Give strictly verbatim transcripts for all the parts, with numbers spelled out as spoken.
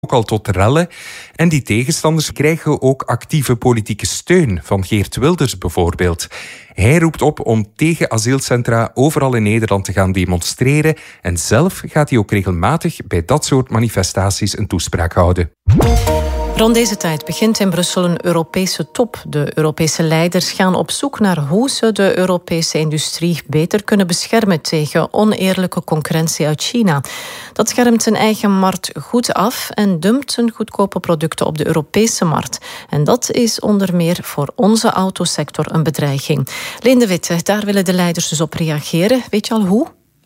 ook al tot rellen. En die tegenstanders krijgen ook actieve politieke steun van Geert Wilders bijvoorbeeld. Hij roept op om tegen asielcentra overal in Nederland te gaan demonstreren en zelf gaat hij ook regelmatig bij dat soort manifestaties een toespraak houden. Rond deze tijd begint in Brussel een Europese top. De Europese leiders gaan op zoek naar hoe ze de Europese industrie beter kunnen beschermen tegen oneerlijke concurrentie uit China. Dat schermt zijn eigen markt goed af en dumpt zijn goedkope producten op de Europese markt. En dat is onder meer voor onze autosector een bedreiging. Leen de Witte, daar willen de leiders dus op reageren. Weet je al hoe?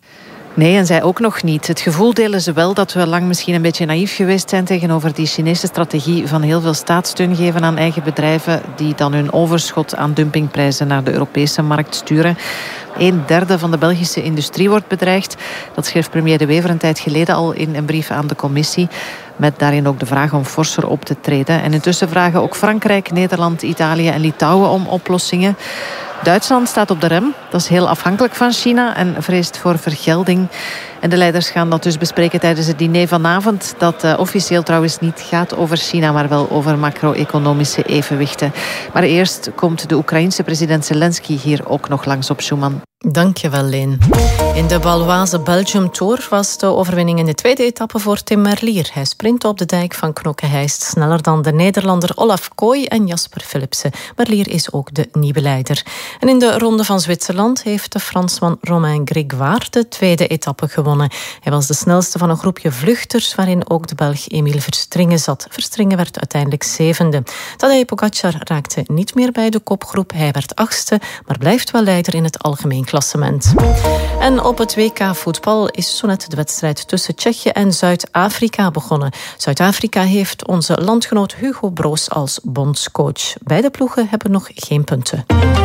Nee, en zij ook nog niet. Het gevoel delen ze wel dat we lang misschien een beetje naïef geweest zijn tegenover die Chinese strategie van heel veel staatssteun geven aan eigen bedrijven die dan hun overschot aan dumpingprijzen naar de Europese markt sturen. Een derde van de Belgische industrie wordt bedreigd. Dat schreef premier De Wever een tijd geleden al in een brief aan de commissie. Met daarin ook de vraag om forser op te treden. En intussen vragen ook Frankrijk, Nederland, Italië en Litouwen om oplossingen. Duitsland staat op de rem. Dat is heel afhankelijk van China en vreest voor vergelding. En de leiders gaan dat dus bespreken tijdens het diner vanavond. Dat uh, officieel trouwens niet gaat over China, maar wel over macro-economische evenwichten. Maar eerst komt de Oekraïense president Zelensky hier ook nog langs op Schuman. Dank je wel, Leen. In de Baloise Belgium Tour was de overwinning in de tweede etappe voor Tim Merlier. Hij sprintte op de dijk van Knokke-Heist sneller dan de Nederlander Olaf Kooi en Jasper Philipsen. Merlier is ook de nieuwe leider. En in de Ronde van Zwitserland heeft de Fransman Romain Grégoire de tweede etappe gewonnen. Hij was de snelste van een groepje vluchters waarin ook de Belg Emile Verstringen zat. Verstringen werd uiteindelijk zevende. Tadej Pogacar raakte niet meer bij de kopgroep. Hij werd achtste, maar blijft wel leider in het algemeen klassement. En op het W K voetbal is zo net de wedstrijd tussen Tsjechië en Zuid-Afrika begonnen. Zuid-Afrika heeft onze landgenoot Hugo Broos als bondscoach. Beide ploegen hebben nog geen punten.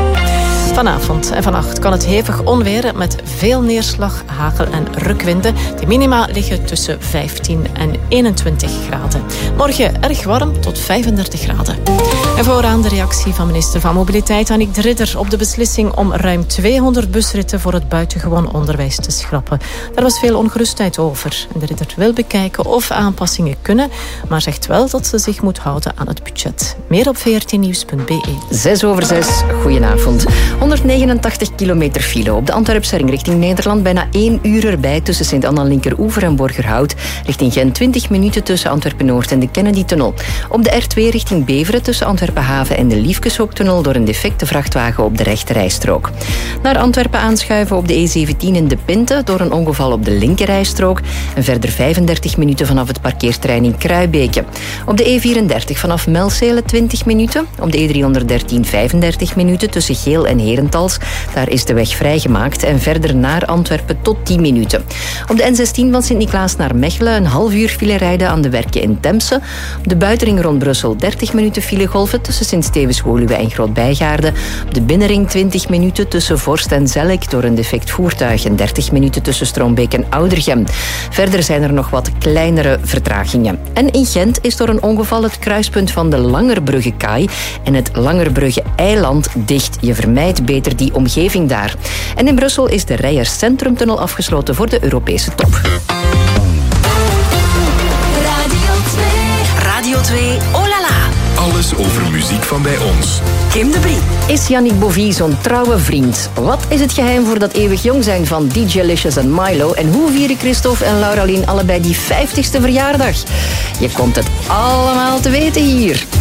Vanavond en vannacht kan het hevig onweer met veel neerslag, hagel en rukwinden. De minima liggen tussen vijftien en eenentwintig graden. Morgen erg warm tot vijfendertig graden. En vooraan de reactie van minister van Mobiliteit Annick de Ridder op de beslissing om ruim tweehonderd busritten voor het buitengewoon onderwijs te schrappen. Daar was veel ongerustheid over. En de Ridder wil bekijken of aanpassingen kunnen, maar zegt wel dat ze zich moet houden aan het budget. Meer op v r t nieuws punt b e. Zes over zes, goedenavond. honderdnegenentachtig kilometer file op de Antwerpse ring richting Nederland. Bijna één uur erbij tussen Sint-Anna-Linkeroever en Borgerhout. Richting Gent twintig minuten tussen Antwerpen-Noord en de Kennedy-tunnel. Op de R twee richting Beveren tussen Antwerpen-Haven en de Liefkeshoektunnel door een defecte vrachtwagen op de rechte rijstrook. Naar Antwerpen aanschuiven op de E zeventien in De Pinte door een ongeval op de linkerrijstrook. En verder vijfendertig minuten vanaf het parkeerterrein in Kruibeke. Op de E vierendertig vanaf Melzele twintig minuten. Op de E driehonderddertien vijfendertig minuten tussen Geel en Herentals. Daar is de weg vrijgemaakt en verder naar Antwerpen tot tien minuten. Op de N zestien van Sint-Niklaas naar Mechelen een half uur file rijden aan de Werken in Temse. Op de buitenring rond Brussel dertig minuten filegolven tussen Sint-Stevens-Woluwe en Groot-Bijgaarde. Op de binnenring twintig minuten tussen Vorst en Zellik door een defect voertuig en dertig minuten tussen Stroombeek en Oudergem. Verder zijn er nog wat kleinere vertragingen. En in Gent is door een ongeval het kruispunt van de Langerbrugge-kaai en het Langerbrugge-eiland dicht. Je vermijdt beter die omgeving daar. En in Brussel is de Rijers Centrumtunnel afgesloten voor de Europese top. Radio twee. Radio twee, oh la la. Alles over muziek van bij ons. Kim de Brie. Is Yannick Bovie zo'n trouwe vriend? Wat is het geheim voor dat eeuwig jong zijn van D J Licious en Milo? En hoe vieren Christophe en Lauralien allebei die vijftigste verjaardag? Je komt het allemaal te weten hier.